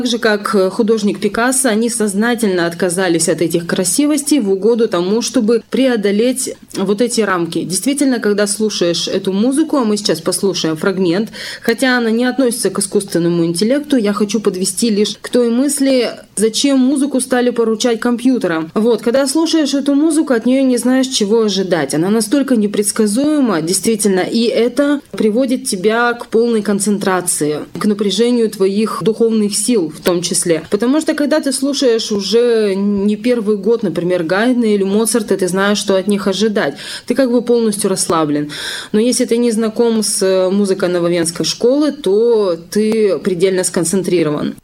Так же, как художник Пикассо, они сознательно отказались от этих красивостей в угоду тому, чтобы преодолеть вот эти рамки. Действительно, когда слушаешь эту музыку, а мы сейчас послушаем фрагмент, хотя она не относится к искусственному интеллекту, я хочу подвести лишь к той мысли, зачем музыку стали поручать компьютерам. Когда слушаешь эту музыку, от нее не знаешь, чего ожидать. Она настолько непредсказуема, действительно, и это приводит тебя к полной концентрации, к напряжению твоих духовных сил в том числе. Потому что когда ты слушаешь уже не первый год, например, Гайдна или Моцарта, ты знаешь, что от них ожидать. Ты как бы полностью расслаблен. Но если ты не знаком с музыкой нововенской школы, то ты предельно сконцентрирован.